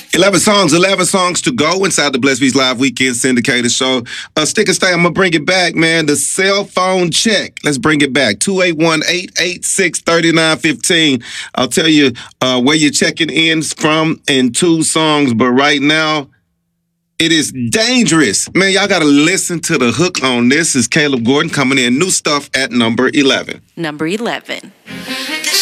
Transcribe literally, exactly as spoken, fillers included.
eleven songs, eleven songs to go inside the Blessed Beats Live Weekend Syndicated Show. Uh, stick and stay. I'm going to bring it back, man. The cell phone check. Let's bring it back. two eight one, eight eight six, three nine one five. I'll tell you uh, where you're checking in from in two songs, but right now, it is dangerous. Man, y'all got to listen to the hook on this. This is Caleb Gordon coming in. New stuff at number eleven. Number eleven.